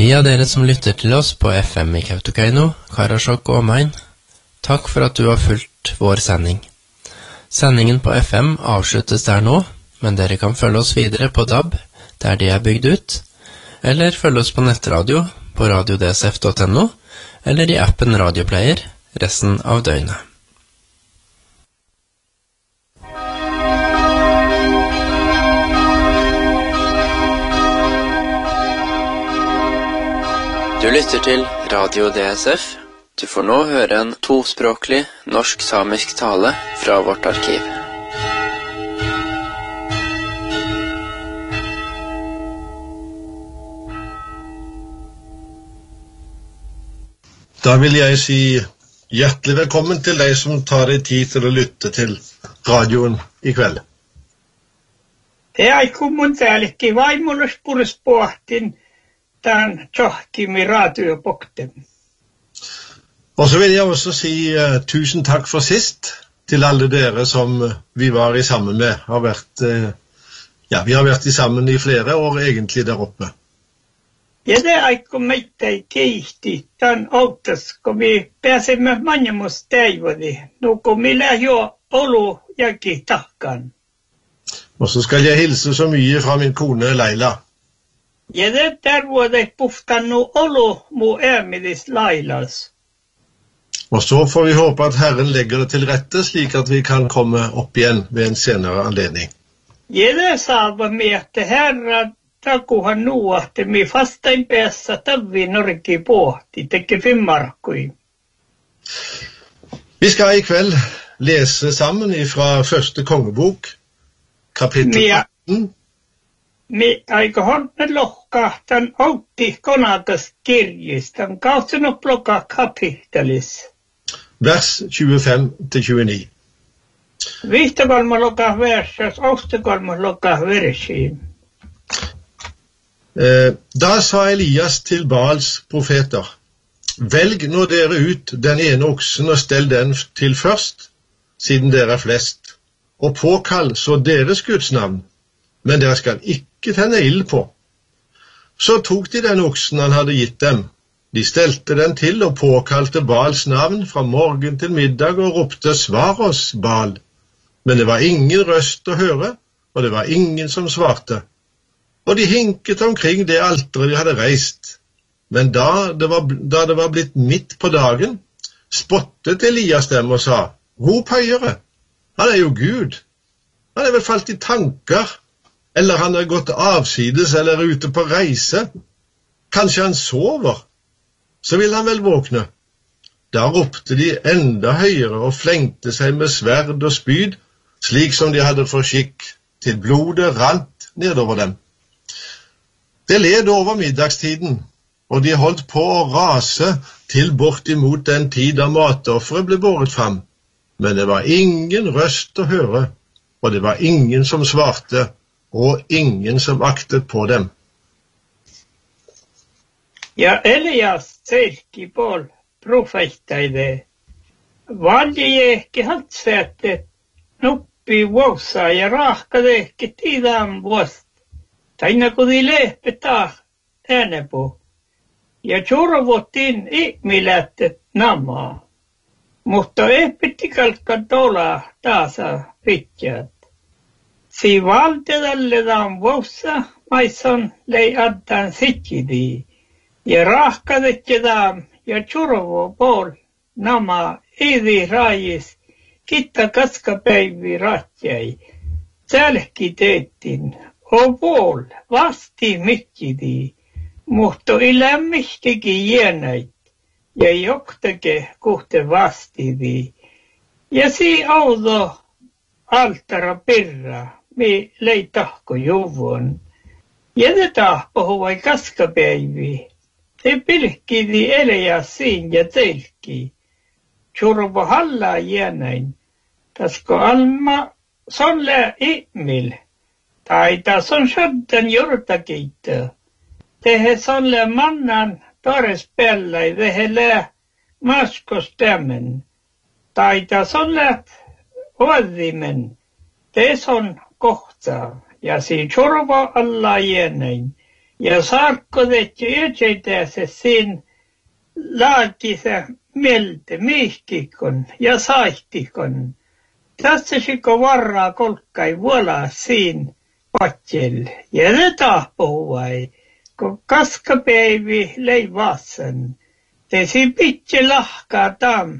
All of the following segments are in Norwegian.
De av dere som lytter til oss på FM i Kautokeino, Karasjok og omegn, takk for at du har fulgt vår sending. Sendingen på FM avsluttes der nå, men dere kan følge oss videre på DAB, der de er bygd ut, eller følge oss på nettradio på radiodsf.no, eller i appen Radioplayer resten av døgnet. Du lytter til Radio DSF. Du får nå høre en tospråklig norsk-samisk tale fra vårt arkiv. Da vil jeg si hjertelig velkommen til deg som tar deg tid til å lytte til radioen i kveld. Ei kommenteerlikki vaimolus purispohtin tämän tjohkimi radiopokten. Og så vil jeg også si tusen takk for sist til alle dere som vi var i sammen med. Vi har vært i sammen i flere år egentlig der oppe. Ja, det aiko meitä ei kiihti tämän outas, kun vi pääsemme manjamus teivodi. No kun vi lähjo olu jäki takkan. Og så skal jeg hilse så mye fra min kone Leila. Ja, det der vuodei puhtannu olu mu äämidis Lailas. Og så får vi håpe at Herren legger det til rette, slik at vi kan komme opp igjen ved en senere anledning. Ja, det saava mi, että Herra takuhan nu, että mi fastain päässä tavvi norki pohti, teki 5 markkui. Vi skal i kveld lese sammen fra første kongebok, kapittel 18. Mi aika honne lohkahtan outti konakas kirjis, tämän kautsen oploka kapittelis. Vers 25-29. Vihtakolma loka versas, ostakolma loka versiin. Da sa Elias til Baals profeter, velg nå dere ut den ene oksen og stell den til først, siden dere er flest, og påkall så deres Guds navn, men dere skal ikke tenne ild på. Så tok de den oksen han hadde gitt dem. De stelte den til og påkalte Baals navn fra morgen til middag og ropte, svar oss, Baal. Men det var ingen røst å høre, og det var ingen som svarte. Og de hinket omkring det alteret de hadde reist. Men da det var blitt midt på dagen, spottet Elias dem og sa, rop høyere, han er jo Gud. Han er vel falt i tanker, eller han er gått avsides eller er ute på reise. Kanskje han sover, så vil han vel våkne. Da ropte de enda høyere og flengte seg med sverd og spyd, slik som de hadde for skikk, til blodet rant nedover dem. Det led over middagstiden, og de holdt på å rase til bortimot den tid da matofferet ble båret fram. Men det var ingen røst å høre, og det var ingen som svarte, og ingen som aktet på dem. Ja, Elias selki Baal profettaide. Valje ekki handsfätet nuppi vuosa ja rahkade ekki tidan vuost. Taina kudi leepetah äänepu. Ja tjurvotin ihmilättet namaa. Mutta ehpittikalka dola taasa pitjät. Si valtedalle vuosa maison lei addan sitjidi. Ja rahkadetjedam ja tjurvo Baal nama idi rajis kitta kaskapäivi ratjai. Sälki teettin. O Baal vasti mikkidi, mutta ei lämmihtikin jäänäit, ja joktake kuhte vastidi. Ja si auto altara pirra, mi lei tahko juvon. Ja ne tahpo vai kaskapäivi, te pilkkidi Elias siin ja telki. Tjurvo halla jäänäin, tasko alma solle ihmil. Taita on shaddan jortakiita. Tehe solle mannan tores pellai vehele maskostämmen. Taita solle oadimen. Te son kohta ja si chorva alla jänein. Ja sarkkodet yötseitä siinä laakissa mieltä mihkikon ja saihtikon. Tässä siko varraa kolkkai vuolaa siinä patsel. Ja ne tahpuhuvai, kun kaskapäivi leivaasan. Tesi pitsi lahkaa tam.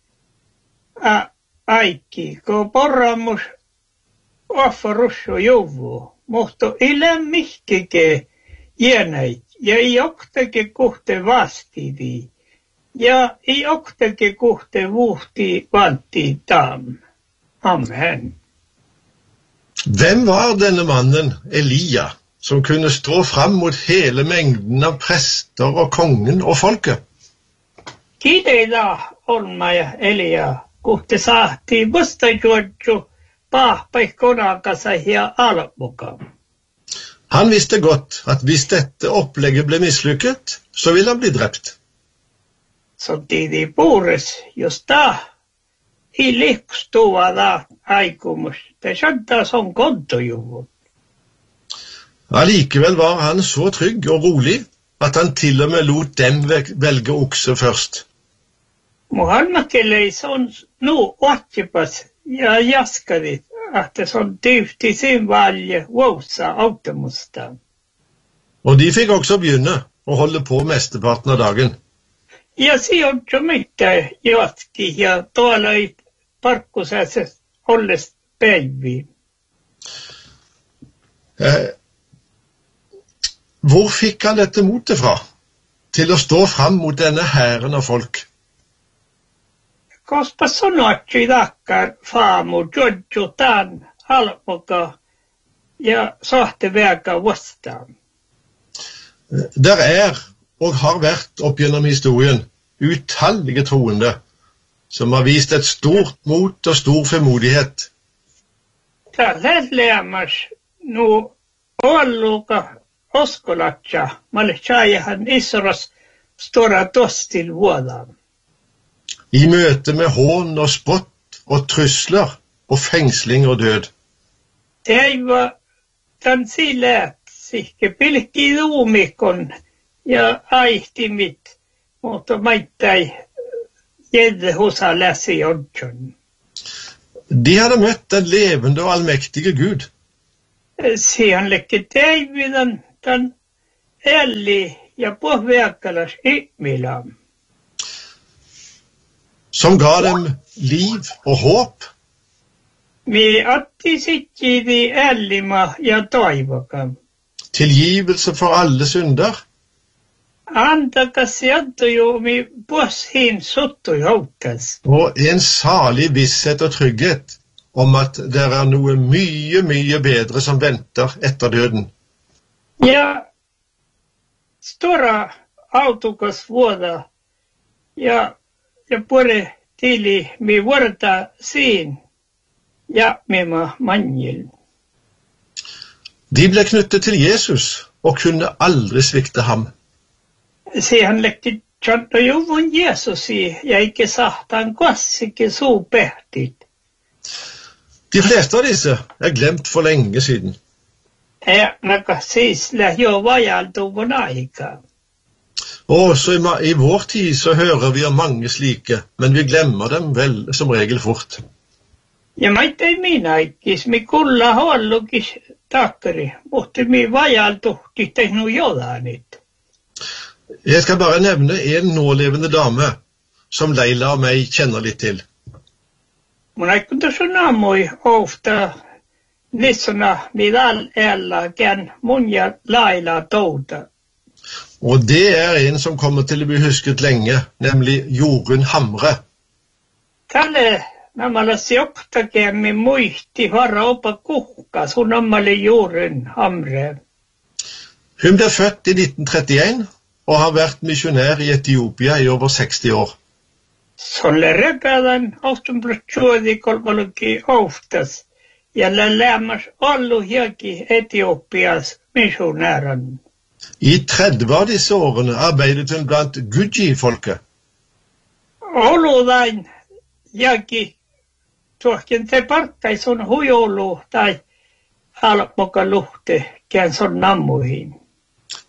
Aikki, kun porramus offarussu juvu. Mutta ilä mihkike jäänäit. Ja ei oktake kuhte vastidi. Ja ei oktake kuhte vuhti vanti tam. Amen. Hvem var denne mannen, Elia, som kunne stå fram mot hele mengden av prester og kongen og folket? Kiiteillä olma ja Elia, kuhte sahti vastajuodju pahpai konakassa ja almukaan. Han visste godt at hvis dette opplegget ble mislykket, så ville han bli drept. Samtidig puures, jos i likstua aikumus, det skjønte som kontojuvun. Allikevel var han så trygg og rolig at han til og med lot dem velge okse først. Muhammakelle on nu ottipas ja jaskadit, että se on tyhti sin valje vousa automusta. Og de fikk også begynne å holde på mesteparten av dagen. Ja sieltä jo mitään jatki ja tuolla ei parkkusessa olles päiviin. Hvor fikk han dette motet fra, til å stå fram mot denne hæren av folk? Koska sanotsi takkar faamu jodju tämän halpoka ja sahte väkä vastaan. Der og har vært opp gjennom historien utallige troende som har vist et stort mot og stor fremodighet. Tällä lämmäs nu olluka oskolatja malchajahan Israels stora tostil vuodan. I møte med hån og spott og trusler og fengsling og død. Det var den silät sikke pilkki luumikon ja aihtimit, mutta maittai jedde hosa läsi odjon. De hadde møtt den levende og allmektige Gud. Siihen lekke Davidan den elli ja pohveakkalas ihmilam. Som ga dem liv og håp. Mi atti sittidi ellima ja toivokam. Tilgivelse for alle synder. Antakas jadduju mi poshin suttu haukas. Og en salig visshet og trygghet om at det er noe mye, mye bedre som venter etter døden. Ja stora autokas vuoda ja pure tili mi vuorta siin ja mima manjil. De ble knyttet til Jesus og kunne aldri svikte ham. Siihen lekki tjanto juvun Jesusi ja ikke sahtan klassikke suupehtit. De fleste av disse er glemt for lenge siden. Naka siis lähjo vajaltuvun aika. Og så i vår tid så hører vi om mange slike, men vi glemmer dem vel som regel fort. Ja maittai minäikis mi kulla hollukis takkari, mutta mi vajaltuhti tehnu jodanit. Jeg skal bare nevne en nålevende dame som Leila og meg kjenner litt til. Mun aikunta sunamoi ofta nissona midal ella gen mun ja Laila touta. Og det er en som kommer til å bli husket lenge, nemlig Jorunn Hamre. Tälle namalla sioktakemmin muisti harra opa kuhka sun ommalle Jorunn Hamre. Hun ble født i 1931 og har vært misjonær i Etiopia i over 60 år. Solle repädan oftunblutsuodi kolmaluki oftas ja lämmas ollu hiaki Etiopias missionären. I 30 av disse årene arbeidet hun blant Guji-folket. Oludain jaki tuohken te parkkai sun huijolu tai almoka luhte kään sun nammuihin.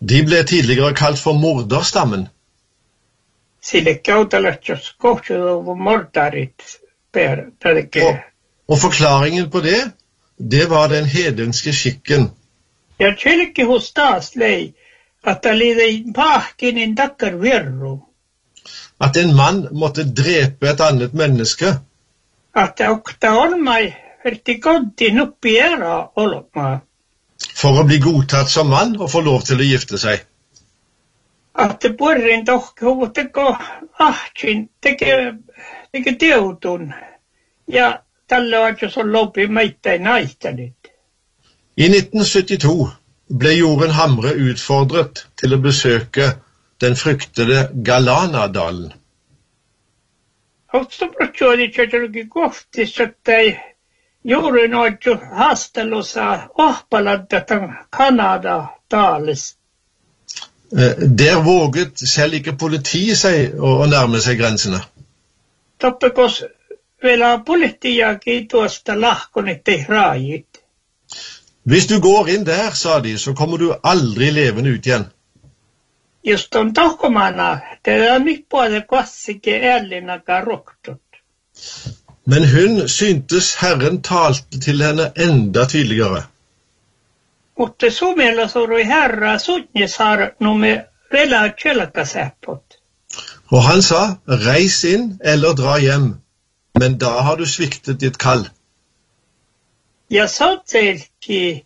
De ble tidligere kalt for morderstammen. Sille kautaletsjos kohtuuvu mordarit perke. Og forklaringen på det var den hedenske skikken. Ja kylki hos taas lei, at det lider pahkinin takkar virru. At en mann måtte drepe et annet menneske. At okta olmai verti koddi nuppi era olma. For å bli godtatt som mann og få lov til å gifte seg. Att porrin tohku teko ahtsin teke teutun ja tällä on så lopi meitä naihtanut. I 1972 ble Jorunn Hamre utfordret til å besøke den fryktede Galanadalen. Oletko protsuoli jotenkin kohti, että Jorunn on jo haastelussa ohpaladda tämän Kanada-taalis. Der våget selv ikke politiet seg å nærme seg grensene. Toppekos vielä politiakin tuosta lahkonit ei raajit. Hvis du går inn der, sa de, så kommer du aldri levende ut igjen. Just on tohkomana, det on nyt puolella klassikin ällinnakaan roktot. Men hun syntes Herren talte til henne enda tydeligere. Mutta sumella sorui herra Sutjesar numme vielä kjölkasäppot. Og han sa, reis inn eller dra hjem, men da har du sviktet ditt kall. Ja sotselki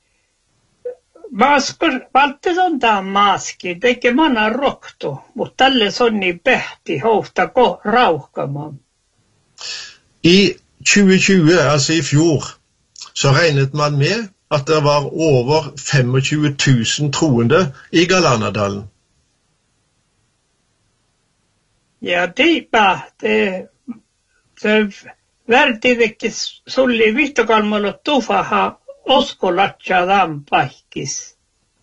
valtte sonta maski, teke manna rokto, mutta tälle sonni pähti houfta rauhkamaan. I 2020, altså i fjor, så regnet man med at det var over 25 000 troende i Galanadalen. Ja tiipä, se värtivekin sulli vihtokalmalla tufaha oskolatja paikis.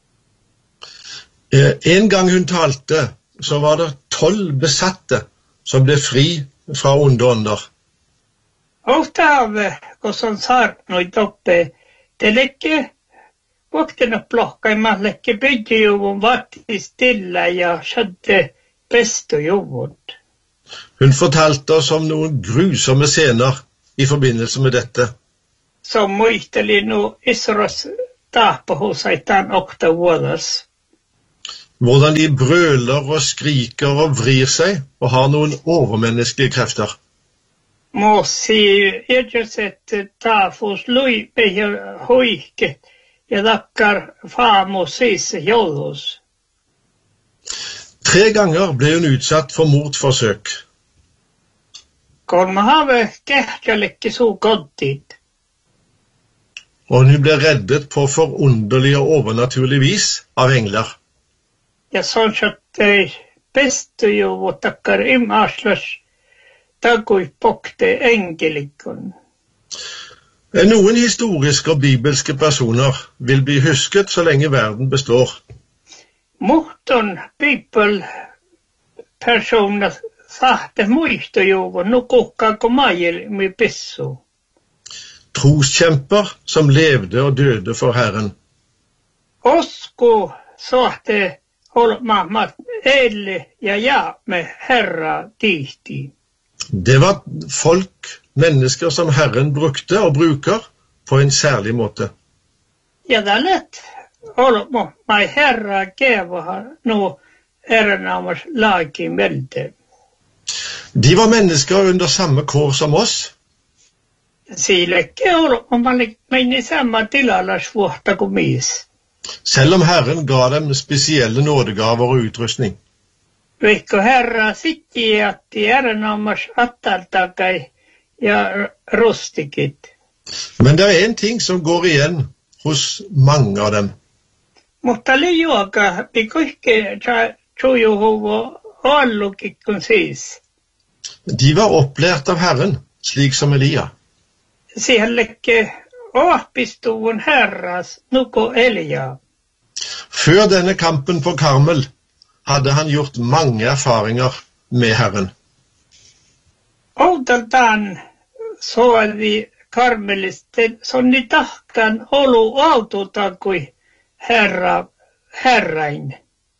En gang hun talte, så var det 12 besatte som ble fri fra onde ånder. Ofta av, kun on saarnoit oppe, det lekke voktena plohkaimaan lekke byggjuvun vatti stilla ja skjødde pestojuvut. Hun fortalte oss om noen grusomme scener i forbindelse med dette. Som muisteli nu Isros taapahusaitaan okta vuoders. Hvordan de brøler og skriker og vrir seg og har noen overmenneskelige krefter. Mossi edjöset taafus luipe ja huike ja takkar faamos siis joulus. 3 ganger ble hun utsatt for mordforsøk. Kun mä have kehtjällekin suu koddit. Og hun ble reddet på forunderlig og overnaturlig vis av engler. Ja sånn at pestojuvut takkar imaslas takui pokte engelikon. Noen historiske og bibelske personer vil bli husket så lenge verden består. Muhton people-personer sahte muistojuvun nukukkaako majel mi pissu. Troskjemper som levde og døde for Herren. Osko sahte holma elle ja med herra tihti. Det var folk, mennesker som Herren brukte og bruker på en særlig måte. Ja, det lett holma mai herra kevaha no erenamas laki melde. De var mennesker under samme kår som oss. Siillekke holma meni samma tilalas vuotta kuin mies. Selv om Herren ga dem spesielle nådegaver og utrustning. Veikko herra sitti atti erenamas attartakai ja rustikit. Men det er en ting som går igjen hos mange av dem. Mutta lijuaka pikuikke tjujuhuvo allukikun siis. De var opplært av Herren, slik som Elia. Siellekke åhpistuvun herras nuko Elia. Før denne kampen på Karmel hadde han gjort mange erfaringer med Herren. Outaltaan soavi Karmelisten sonni tahkan olu autotakui herrain.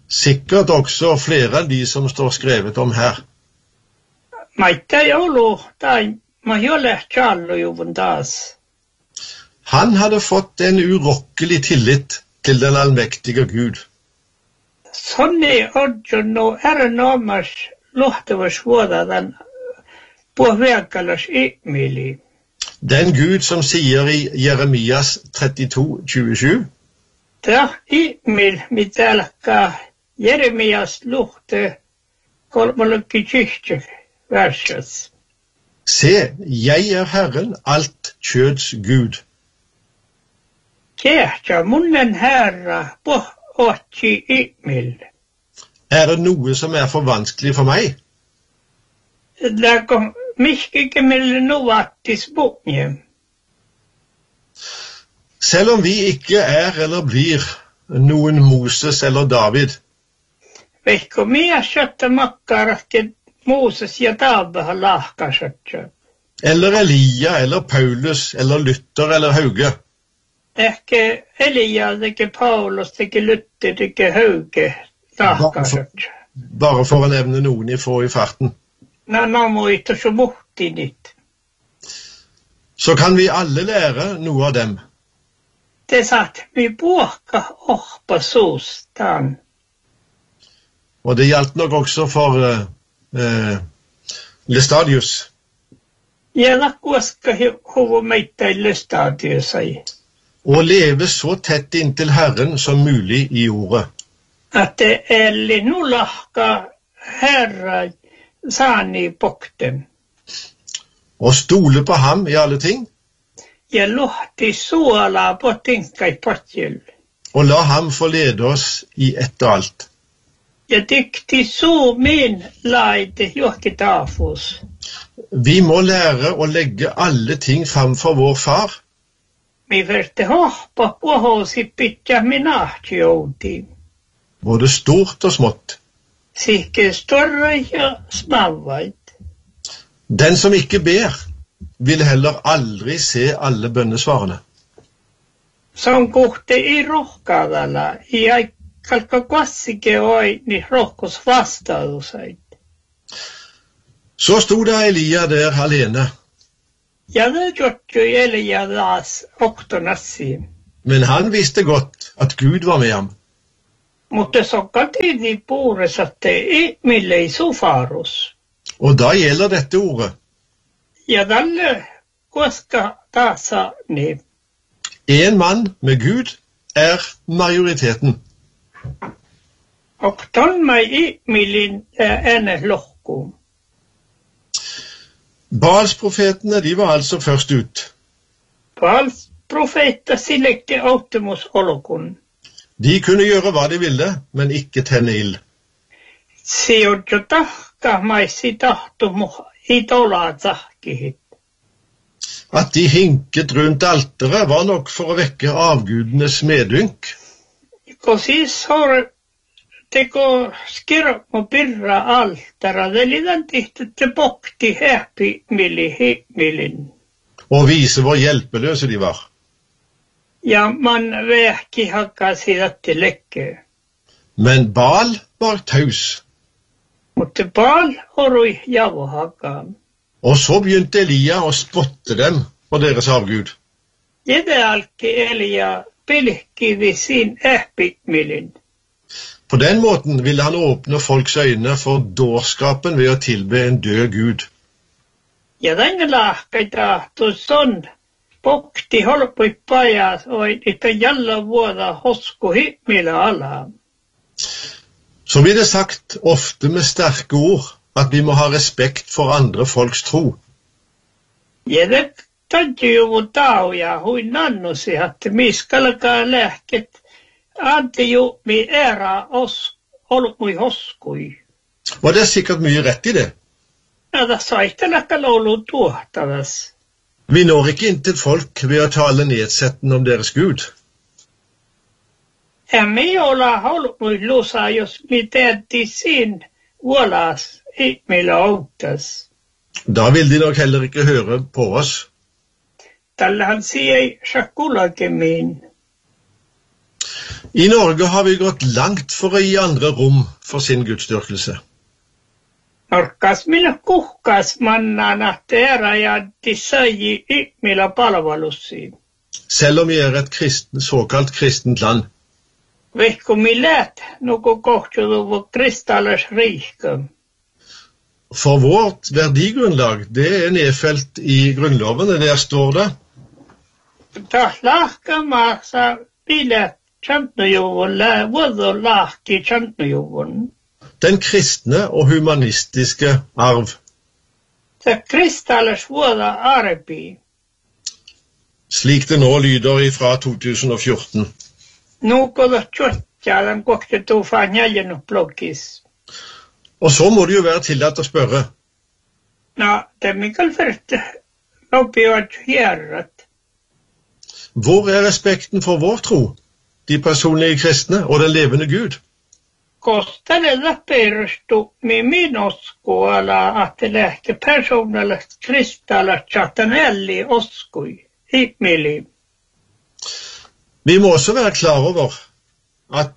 Sikkert også flere av de som står skrevet om her. Maittai olo tai mahjolle challo juvundas. Han hadde fått en urokkelig tillit til den allmektige Gud. Sonni odjono nomas luhtavas vuodadan puhveakalas ihmili. Den Gud som sier i Jeremias 32:27, Ta ihmil mitalka Jeremias luhte kolmolukki kyrkjøk verses. Se, jeg er Herren, alt kjøds Gud. Kehtä munnen herra pohotsi ihmil. Er det noe som er for vanskelig for meg? Lako miskikemille nuvattis bunje. Selv om vi ikke er eller blir noen Moses eller David, Veikko mie sjötta makkarakki Moses ja David har lahkasatsa. eller Elia eller Paulus eller Luther eller Hauge, Ehkä Elias, ikke Paulus, ikke Luther, ikke Hauge lahkasatsa. bare for å nevne noen i få i farten, Namo ita så borti ditt. så kan vi alle lære noe av dem. Det satt vi båka oppa sostan. Og det gjaldt nok også for Lestadius. Ja lakkuaska huvu meitä illustatiosai. Å leve så tett inntil Herren som mulig i ordet. Att det eli nulahka herra saani pokten. Og stole på ham i alle ting, Ja luhti suolaa potinkai potjil. og la ham få lede oss i ett og alt. Ja tykti suu min laite johki taafus. Vi må lære å legge alle ting framfor vår far, Mi verte hohpa puhosi pitja minahti jouti. både stort og smått. Sikke storrai ja smavvait. Den som ikke ber, vil heller aldri se alle bønnesvarene. Som kohte i rohkaadalla, i aikalka klassike oi, niin rohkos vastaudusait. Så sto da Elia der alene, Ja det gjorde Elia das oktonassi. men han visste godt at Gud var med ham. Mutta sokkatidi puures, että ihmille ei sufarus. Og da gjelder dette ordet. Ja tälle koska taasa niin. En mann med Gud er majoriteten. Oktonmai ihmillin ene lohkuun. Baalsprofetene, de var altså først ut. Baals profeetta sillekke autemus olokun. De kunne gjøre hva de ville, men ikke tenne ild. Sijojo tahka maisi tahtumu itolaa tahkihit. At de hinket rundt alteret var nok for å vekke avgudenes medynk. Kun siis hore teko skirmo pirra altara, deliden tihtette pokti häppi millin. Og vise hvor hjelpeløse de var. Ja man vähki hakkaa siitä lekke. Men Baal var taus. Mutta Baal horui javo hakkaan. Og så begynte Elia å spotte dem på deres avgud. Jede alki Elia pilkkivi sin häppi millin. På den måten ville han åpne folks øyne for dårskapen ved å tilbe en død Gud. Ja tänne lahkaita tuon pokti holpui pajas oi että jalla vuoda hosku himmillä ala. Så blir det sagt ofte med sterke ord at vi må ha respekt for andre folks tro. Ja det tanti juvu tauja hui nannusi, että miskalkaa lähket anti ju mi era olmui hoskui. Og det er sikkert mye rett i det. Ja tässä aihtelakka loulu tuohtavas. Vi når ikke inn til folk ved å tale nedsettende om deres Gud. Emme olla olmui lusa, jos mi teetti sin vuolas ihmillä outas. Da vil de nok heller ikke høre på oss. Tällähän siei sakulakemin. I Norge har vi gått langt for å gi andre rom for sin gudsdyrkelse. Norkas minä kuhkas mannana teera ja tisai ihmillä palvelussiin. Selv om vi et såkalt kristent land. Vehko mi läät nuku kohtuduvu kristallisriike. For vårt verdigrunnlag, det nedfelt i grunnloven, der står det. Ta lahkamassa bilet kjentnujuvun, vuodo lahki kjentnujuvun. Den kristne og humanistiske arv. Se kristallis vuoda arbi. Slik det nå lyder fra 2014. Nuko da tjotja, den kokte tofa njeljen bloggis. Og så må det jo være tillatt å spørre. Det Mikael Fyrte, oppi og gjerret. Hvor respekten for vår tro, de personlige kristne og den levende Gud? Kostar det läppirustu med minosko, eller at det läke personer kristalla chatanelli oskui, hipmili. Vi må også være klar over at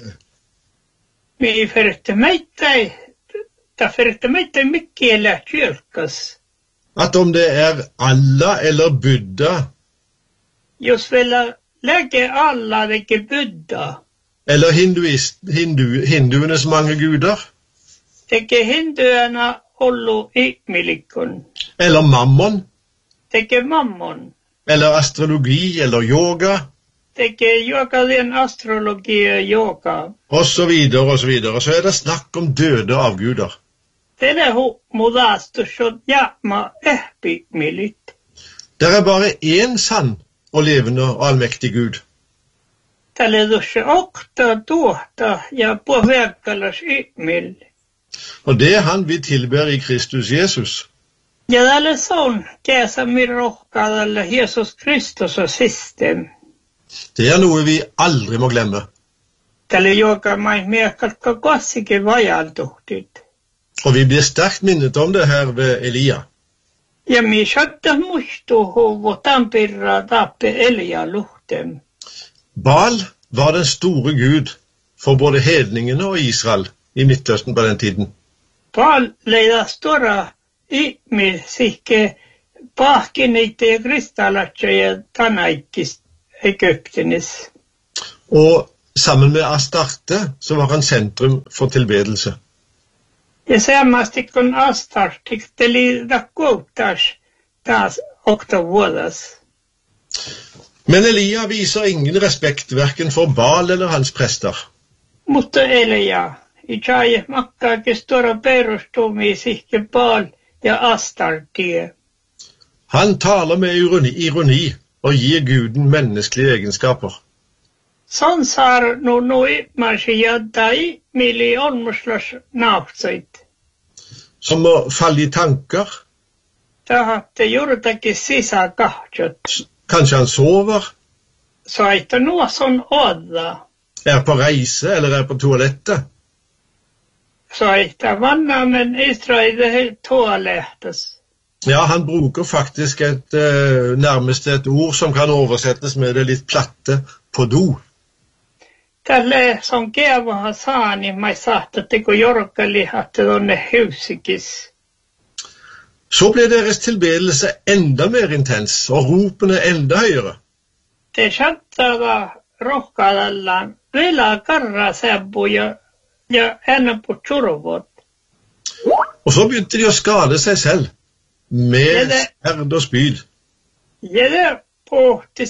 Mi Fyrte meittai, ta Fyrte meittai mikkele kyrkas. At om det Allah eller Buddha, Just ville lägge alla det ikke Buddha. Eller hinduenes mange guder. Det ikke hinduerna ollu ihmilikun. Eller mammon. Det ikke mammon. Eller astrologi eller yoga. Det ikke yoga, det en astrologi yoga. Og så videre og så videre. Så det snakk om døde avguder. Det modastu så jamma ihmilit. Det bare én sann og levende og allmektig Gud. Tälle dusse okta tuota ja pohveakkalas ihmil. Og det han vi tilber i Kristus Jesus. Ja tälle son käsä mirrohkaadalle Jesus Kristus og system. Det noe vi aldri må glemme. Tälle joka mai miekkalka kossikin vajaltuhtit. Og vi blir sterkt minnet om det her ved Elia. Ja mi satta muistuhu tampirra tappe Elia luhtem. Baal var den store Gud for både hedningene og Israel i Midtøsten på den tiden. Baal leida stora ihmil sikke pahkinite kristallatsa ja tanaikis Egyptenis. Og sammen med Astarte så var han sentrum for tilbedelse. Ja semmoista kun Astartik teli rakkuuttas taas oktavuodas. Men Elia viser ingen respekt hverken for Baal eller hans prester. Mutta Elia, i tjai makkaakin stora perustumi sikke Baal ja Astartie. Han taler med ironi og gir Guden menneskelige egenskaper. Sånn sar no imarsi jadda ihmili olmuslas naahtsait. Som å falle i tanker. Tahatte juurtakin sisäkahtsot. Kanskje han sover. Så että noe sånn ådda. På reise eller på toalettet. Så että vannamen Israel toalettes. Ja, han bruker faktisk nærmest et ord som kan oversettes med det litt platte på do. Tälle som Keava saani, mai saatte teko jorkali, at det on husikis. Så ble deres tilbedelse enda mer intens, og ropene enda høyere. Det kjantaga rohkadallaan vielä karra sebbu ja enne på tjurvot. Og så begynte de å skade seg selv, med sverd og spyd. Ja, det pohti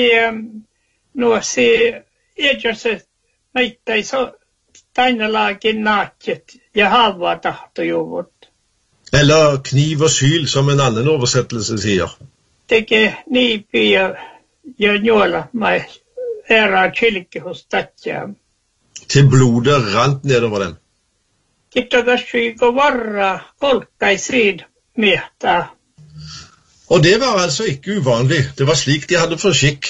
se meitä iso tainalaakin naatjet ja halvaa tahtojuvut. Eller kniv og syl, som en annen oversettelse sier. Teke niipi ja njola mai ära chilki hos tatja. Til blodet rant nedover dem. Kittogassyiko varra kolkai siin miehtä. Og det var altså ikke uvanlig. Det var slik de hadde for skikk.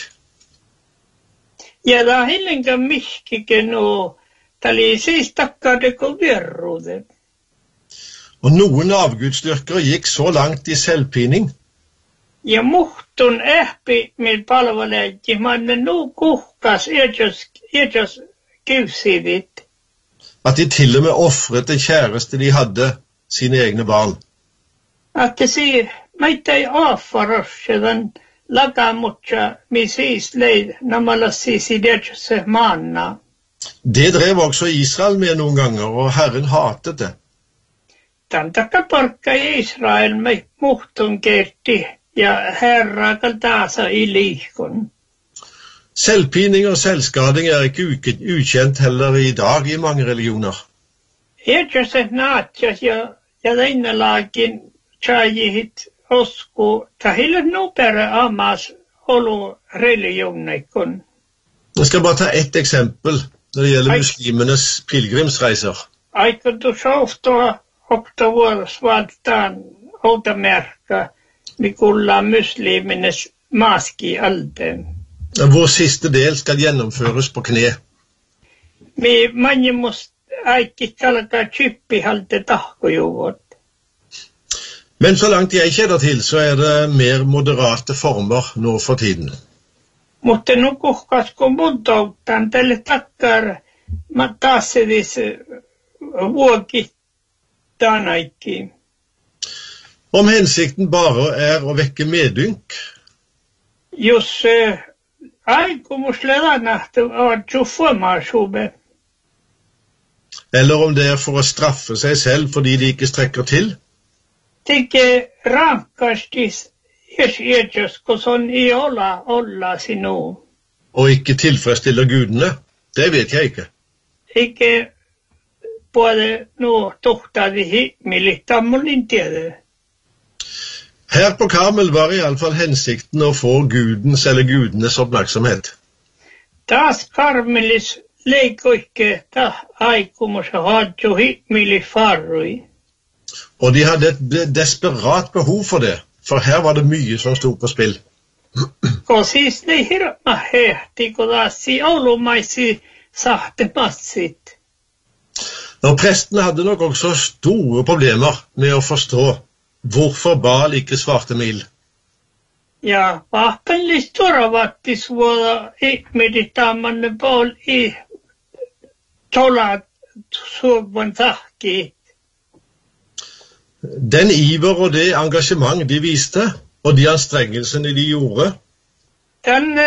Ja da hillinga mihkikin tali siis takkadeko virruuden. Og noen avgudsdyrkere gikk så langt i selvpining. Ja muhtun ähpi mil palveleetti, manne nu kuhkas etos kivsidit. At de til og med offret det kjæreste de hadde, sine egne barn. Att det ser, meitä ei aaffarossedan lakamutsa, mi siis leid, namalla siis idetsä manna. Det drev også Israel med noen ganger, og Herren hatet det. Tämän takia porkka Israel me muhtun kerti, ja herra kaltaasa i liikon. Selvpining og selvskading er ikke ukjent heller i dag i mange religioner. Eetsä naatjas ja leinalaakin tjajihit osku, tahille nopere amas olu religioneikon. Jeg skal bare ta ett eksempel når det gjelder muslimenes pilgrimsreiser. Aikon du softua okta vuorosvaltaan outamerkka, mikulla muslimines maski alten. Vår siste del skal gjennomføres på kne. Mi manjimus aikki kalka chippihalte tahkojuvot. Men så langt jeg kjenner til, så er det mer moderate former nå for tiden. Mutta nukuhkasko muutoutan tälle takkar taassedis vuokitanaikki. Om hensikten bare er å vekke medynk, Jos aikomusledanahtu on tjuffuamaasube. eller om det er for å straffe seg selv fordi de ikke strekker til, Teke rankastis etos, kun on i olla sinun. og ikke tilfredsstiller gudene, det vet jeg ikke. Ikke både nuo tohtadi himmelit tammulin tiedä. Her på Karmel var i alle fall hensikten å få gudens eller gudenes oppmerksomhet. Taas karmelis leikoikke ta aikumus hadju himmeli farrui. Og de hadde et desperat behov for det, for her var det mye som stod på spill. Ko siis ne hirma hehti, kun taasi olumaisi sahte massit. Og prestene hadde nok også store problemer med å forstå hvorfor Baal ikke svarte med ild. Ja vahpenlis toravattis vuoda ihmeditamanne bol i tola suovon tahki. Den iver og det engasjement de viste, og de anstrengelsene de gjorde, Tän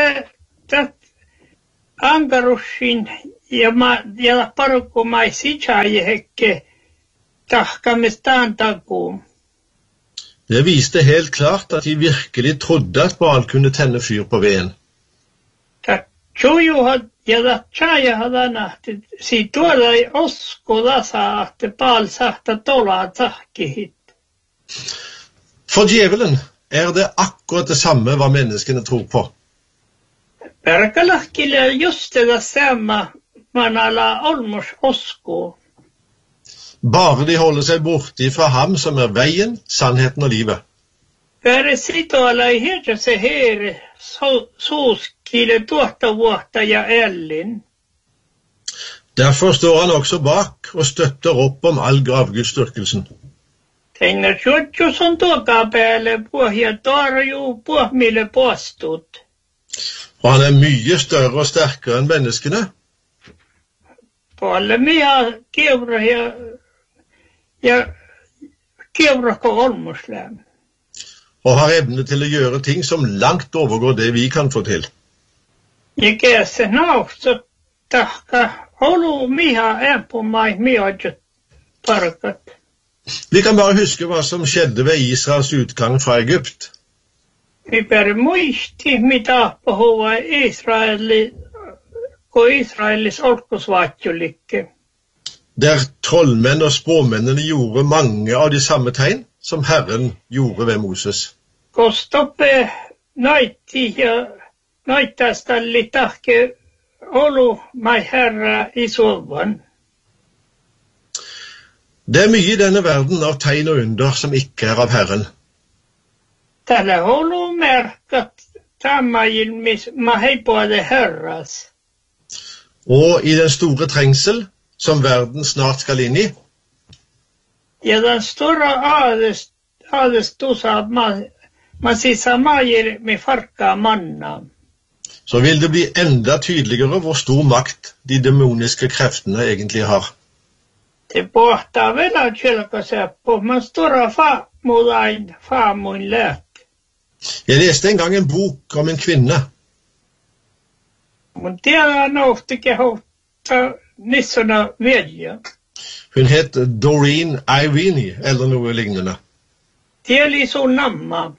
angarussin ja parukkumaisi tjajehekke tahkamistaan takuun. det viste helt klart at de virkelig trodde at Baal kunne tenne fyr på veden. Tjujuhat ja tjajahadanahti si tuoda ei oskuda saatte palsahta tolaa tahkihit. For djevelen er det akkurat det samme hva menneskene tror på. Perkalahkille just det samma man alla olmos osku. Bare de holder seg borte fra ham som er veien, sannheten og livet. Pere sitoala ei heitä se heere suuskille tuotta vuotta ja ellin. Derfor står han også bak og støtter opp om all gravgudsdyrkelsen. Tengar tjotjus on tuokaa päälle pohja torjuu pohmille postut. Og han er mye større og sterkere enn menneskene, Puolelle miha kievra ja kievrakko olmuslään. og har evne til å gjøre ting som langt overgår det vi kan få til. Ja kässä nausta tahka olu miha ämpumai miodjut parkat. Vi kan bare huske hva som skjedde ved Israels utgang fra Egypt. Mi per muisti mitä puhua Israelis olkosvaatjulikke. Der trollmenn og spåmennene gjorde mange av de samme tegn som Herren gjorde ved Moses. Kostoppe naitti ja naittastalli tahke olu mai herra i sovan. Det er mye i denne verden av tegn og under som ikke er av Herren. Tällä olu merkat tamajilmis maheipuade herras. Og i den store trengsel som verden snart skal inn i, Ja den stora adestusa Masisamajer med farka manna. Så vil det bli enda tydeligere hvor stor makt de demoniske kreftene egentlig har. Det båta väl att kälka sig på man stora famodain famun lät. Jeg leste en gang en bok om en kvinne. Men det är nog inte hota nissorna välja. Hun het Doreen Irene, eller noe lignende. Det är liksom namma.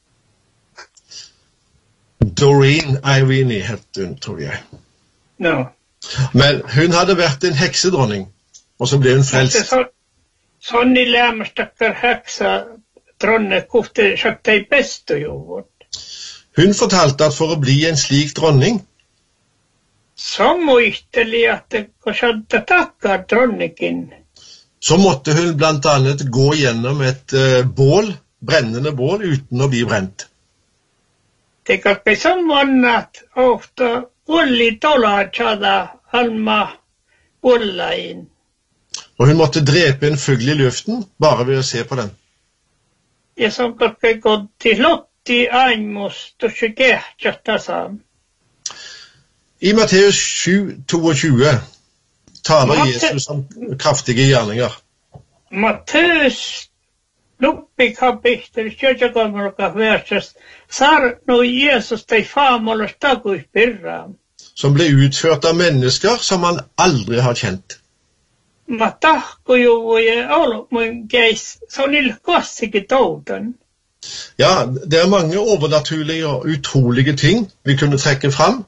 Doreen Irene hette hun, tror jeg. No. Men hun hadde vært en heksedronning, og så ble hun frelst. Sånn i lämstackar häxa dronne kofte köpte i bäst och gjort. Hun fortalte at for å bli en slik dronning, Som ytterligare att det kanske tackar dronningen. så måtte hun blant annet gå gjennom et bål, brennende bål, uten å bli brent. Det kanske som annat ofta olli tolachada alma ollain. Og hun måtte drepe en fugl i luften, bare ved å se på den. Jag som kanske gått till lotti aimus och tjugehtjata sam. I Matteus 7:22 taler Jesus om kraftige gjerninger. Matteus luppi kapitel 23 verses sar no Jesus te famolos tagus pirra. Som ble utført av mennesker som han aldri har kjent. Matahko jo je olo mun geis sonil kossike toutan. Ja, det er mange overnaturlige og utrolige ting vi kunne trekke fram.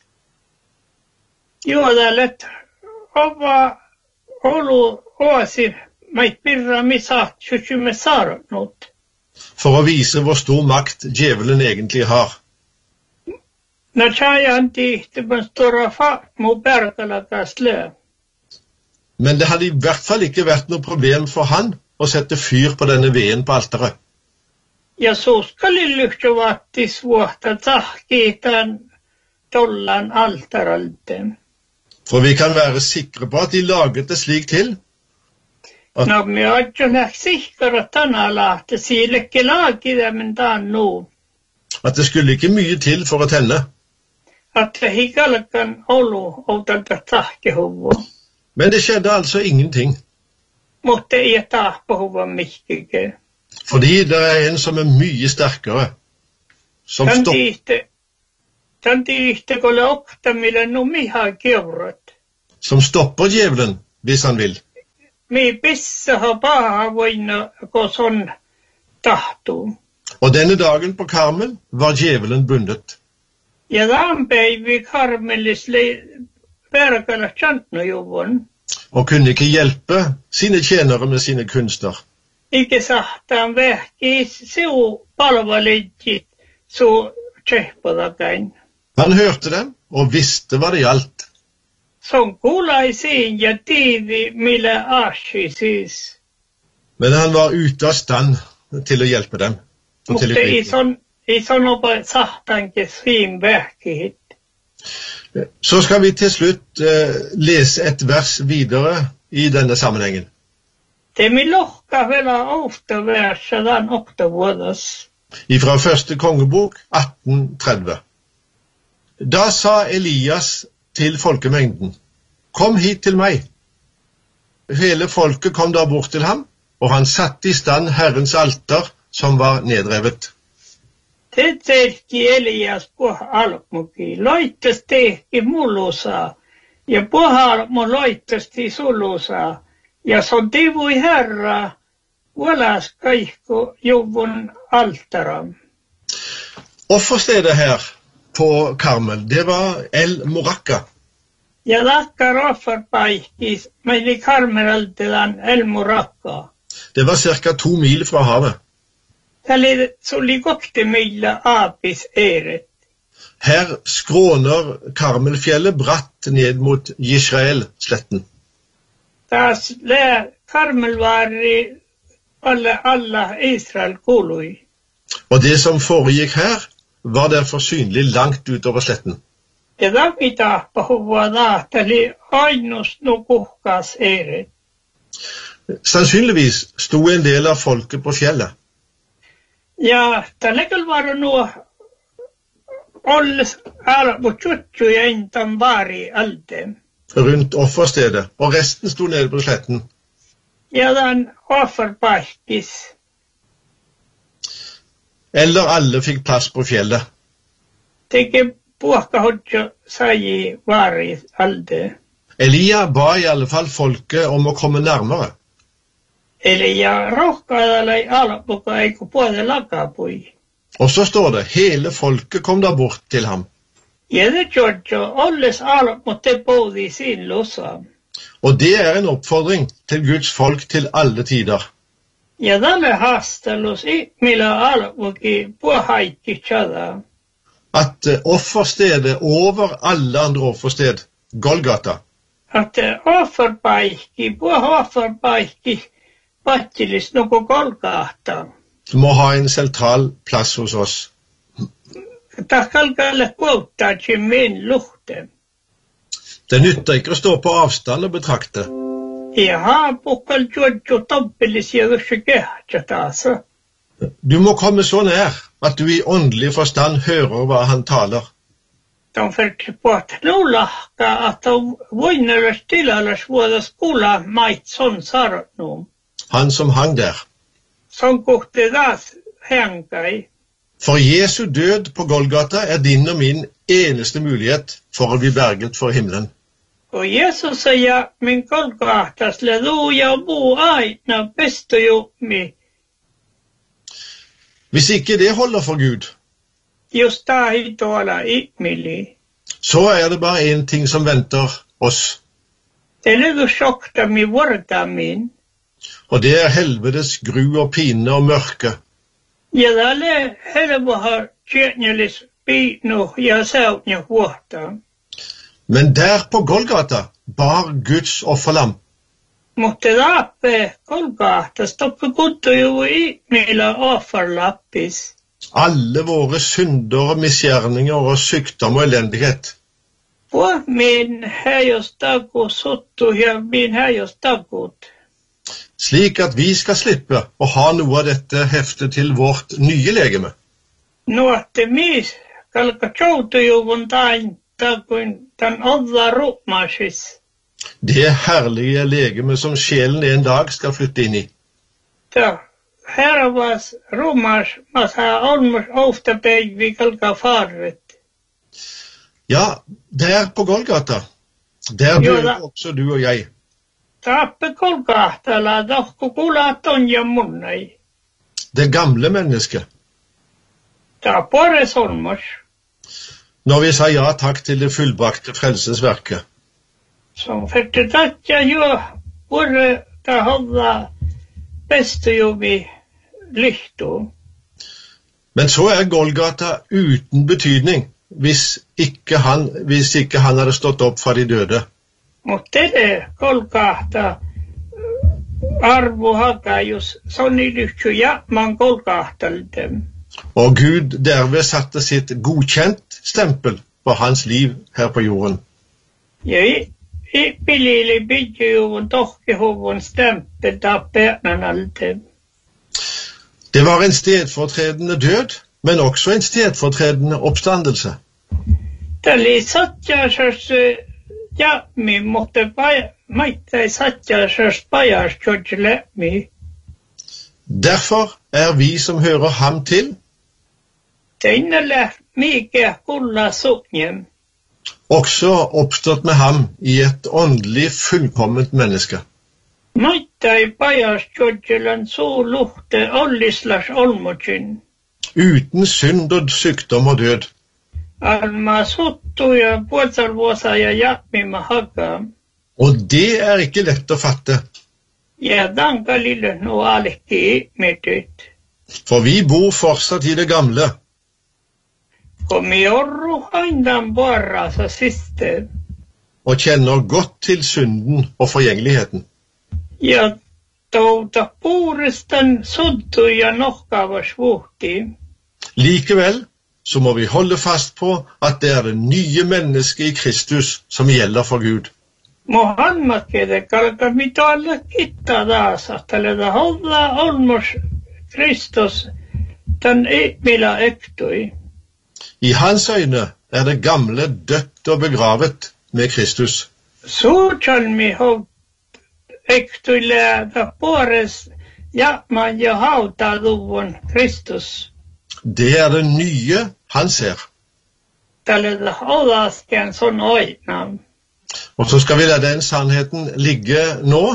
Jo, det är lätt. Ova olo oasi mait pirra misat chuchume sar not. For å vise hvor stor makt djevelen egentlig har. När chayan ti te stora fat mo bergalaga slö. Men det hadde i hvert fall ikke vært noe problem for han å sette fyr på denne veden på alteret. Ja så skulle lyfta vart det svårt att tahkitan tollan altaralten. For vi kan være sikre på at de laget det slik til. No, me oon sikkara tänä että siillekin laakida men taan nu. At det skulle ikke mye til for å tenne. Että hikalkan olu outalta tahkehuvu. Men det skjedde altså ingenting. Mutta ei tahpahuva mihkike. Fordi det er en som er mye sterkere. Tän tiihte kolle oktamille no miha keurot. Som stopper djevelen, hvis han vil. Me pissa ha paha voina ko son tahtu. Og denne dagen på Karmel var djevelen bundet. Ja tämän päivi karmelisle perkala chantno juvon. Og kunne ikke hjelpe sine tjenere med sine kunster. Ikke sahtaan vähki siu palvaligit så tsehpadakain. Han hørte dem og visste hva det gjaldt. Som kuulai siin ja tiivi millä ashi siis. Men han var ute av stand til å hjelpe dem. Mutta ei sanopa sahtaankin siin vähkihit. Så skal vi til slutt lese et vers videre i denne sammenhengen. Det mi lohka vielä ofta versa dan okta vuodas. Ifra første kongebok 18:30. Da sa Elias til folkemengden, kom hit til meg. Hele folket kom da bort til ham, og han satte i stand Herrens alter som var nedrevet. Det tehti Elias puha almuki, loittes tehti mulusa, ja puha almu loittesti sulusa, ja son tivui Herra, vuolas kaikko juvun altaram. Offerstedet her på Karmel, det var El Moraka. Ja lakkar offerpaikki, meili Karmelaltilan El Moraka. Det var cirka 2 mil fra havet. Se oli kohti millä aapis eret. Her skråner Karmelfjellet bratt ned mot Israel-sletten. Taas Karmel var alla Israel kuului. Og det som foregikk her, var derfor synlig langt utover sletten. Ja tapitahpa huvua tahtali ainus no kuhkas eret. Sannsynligvis sto en del av folket på fjellet. Ja, tällä kyllä nuo olles arvo tjutju ja intan vari alde. rundt offerstedet, og resten sto nede på sletten. Ja, den offerpaikis. Eller alle fikk plass på fjellet. Teke puhka hodjo sai vari alde. Elia ba i alle fall folket om å komme nærmere. Eli ja rohkaadalai alappuka eiku puolta lakapui. Og så står det, hele folket kom da bort til ham. Ja, det Giorgio, olles alaputte boði sin losa. Og det er en oppfordring til Guds folk til alle tider. Ja, tälle haastelus millä alapuki puhaikki tjada. At offerstedet over alle andre offersted, Golgata, Att offerpaikki, offerpaikki, pattilis nuku Golgata. må ha en sentral plass hos oss. Takalkalle kuottaatsi min luhte. Det nytter ikke å stå på avstand og betrakte. Ja, pukkal Giorgio toppelis ja yksi kehtsä taas. Du må komme så nær at du i åndelig forstand hører hva han taler. De fyrti på att nullahka att de voinelas tilalas vuodas kuulla mait son sarnum. Han som hang der. Som kohti taas hänkai. For Jesu død på Golgata er din og min eneste mulighet for å bli berget for himmelen. Och Jesus säger min Golgatas ledu ja bo aina pestojummi. Hvis ikke det holder for Gud, Just tahi tuolla ihmili. så er det bare en ting som venter oss, Det lygu sjokta mi vortamin. og det er helvetes gru og pine og mørke. Ja tälle helvohar tjenjelis piinu ja sautnja vuotta. Men der på Golgata bar Guds offerlam. Mutta lappe Golgatas toppi kuttuju ihmillä offerlappis. Alle våre synder og misgjerninger og sykdom og elendighet. På min häjostaku suttu ja min häjostakut. Slik at vi skal slippe å ha noe av dette heftet til vårt nye legeme. Nuotte mis kalka choutujuvun tain takuin tan odda rumasis. Det herlige legeme som sjelen en dag skal flytte inn i. Ta hervas rumas masa olmus ofta päivi kalka farret. Ja, der på Golgata, der Jo, døde da. også du og jeg. Tappe Golgatala tohku kulaton ja munnai. Det gamle mennesket. Ta pores olmus. Når vi sa ja takk til det fullbrakte frelsesverket. Som fyrte tatja jo pore ta hodda pestojumi lyhtu. Men så er Golgata uten betydning hvis ikke han hadde stått opp fra de døde. Mutta det Golgata arvo hakajus sonni lyhtsy ja man Golgataltem. Og Gud derved satte sitt godkjent stempel på hans liv her på jorden. Ja i pilili bidjujuvun tohkihuvun stempel tappeenanalte. Det var en stedfortredende død, men også en stedfortredende oppstandelse. Tali satjasas ja mi mutta maittai satjasas pajas tjodjlemi. Derfor er vi som hører ham til, Teinelle mikä kulla suknjem. også oppstått med ham i et åndelig fullkomment menneske. Maittai pajas tjodjelan suu luhte ollislas olmutsin. Uten synd og sykdom og død. Alma suttu ja puoltalvuosa ja jappima haka. Og det er ikke lett å fatte, Ja dankalille nu alekki ihmetyt. for vi bor fortsatt i det gamle, Komi orru haindan porrasa siste. og kjenner godt til synden og forgjengeligheten. Ja touta puuristan suttu ja nohkavas vuhti. Likevel så må vi holde fast på at det er det nye mennesket i Kristus som gjelder for Gud. Muhammadkede kalka mitalle kitta taas, että leda hodda olmos Kristus Den mila ektoi. I hans øyne det gamle dødt og begravet med Kristus. Så kan vi ha ektoi läda pores ja man jo hauta luvun Kristus. Det det nye han ser. Tällä hållasken sån oina. Og så skal vi la den sannheten ligge nå.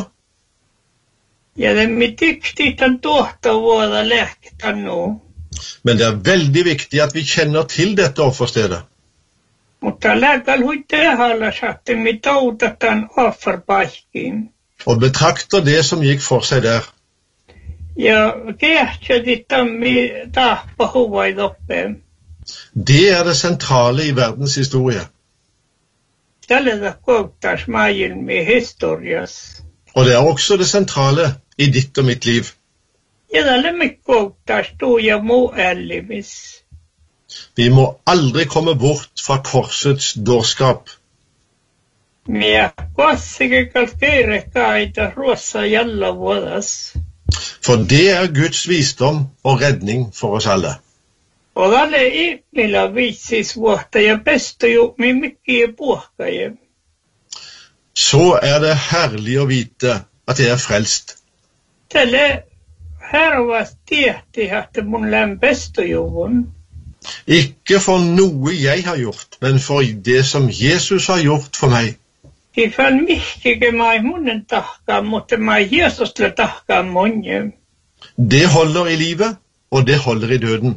Ja, det viktigt att dåta våra läkta nu. Men det veldig viktig at vi kjenner til dette offerstedet. Mutta lääkäl huitte ehalla saatte mi toutatan offerpaikkiin. Og betrakter det som gikk for seg der. Ja kehtsätit tammi tahpa huvai loppe. Det det sentrale i verdens historie. Tällä kouttas maailmi historias. Og det også det sentrale i ditt og mitt liv. Ja tällä mi kouttas tuja muu ällimis. Vi må aldri komme bort fra korsets dårskap. Mie kossike kalkeirekaita ruossa jalla vuodas. For det Guds visdom og redning for oss alle. Og alle ihmillä 5 vuotta ja pesto jo mi mikkiä puhkaje. Så det herlig å vite at jeg frelst. Tälle hervas tietti, että mun lämpesto juvun. Ikke for noe jeg har gjort, men for det som Jesus har gjort for meg. Ifall mihkike mai munnen tahkaan, mutta mai Jeesusle tahkaan munje. Det holder i livet, og det holder i døden.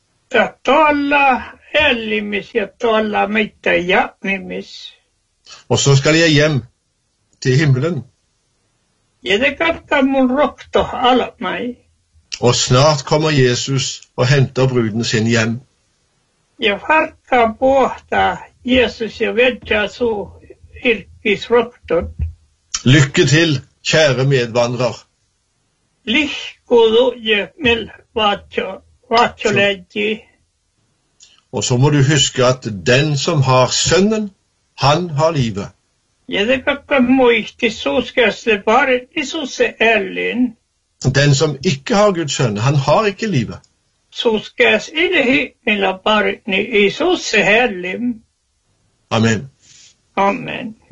Talla ellimis ja talla meitä janimis. Og så skal jeg hjem til himmelen. Ja det katkaa mun rokto almai. Og snart kommer Jesus og henter bruden sin hjem. Ja farkkaa pohtaa Jesus ja vedja suu irkis roktot. Lykke til, kjære medvandrer. Lihkudu ja mel vaatjoleji. Og så må du huske at den som har sønnen, han har livet. Ja det kakka muisti suuskäsle bare Isuse ellin. Den som ikke har Guds sønn, han har ikke livet. Suuskäs ilhi millä bare Isuse hellim. Amen. Amen.